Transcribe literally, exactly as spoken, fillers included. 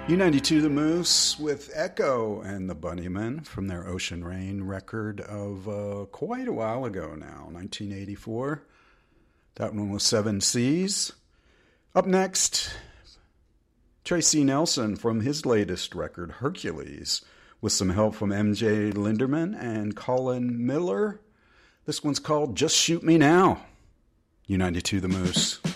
U ninety-two The Moose with Echo and the Bunnymen from their Ocean Rain record of uh, quite a while ago now, nineteen eighty-four. That one was Seven Seas. Up next, Tracy Nelson from his latest record, Hercules, with some help from M J Linderman and Colin Miller. This one's called Just Shoot Me Now. U ninety-two The Moose.